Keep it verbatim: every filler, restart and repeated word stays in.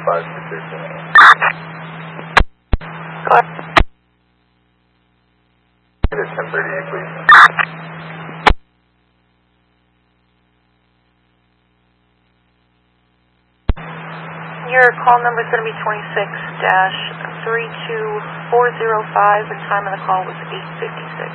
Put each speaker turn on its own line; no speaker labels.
five six eight seven. It is ten thirty-eight, please.
Your call number is going to be twenty-six dash three two four zero five. The time of the call was eight fifty-six.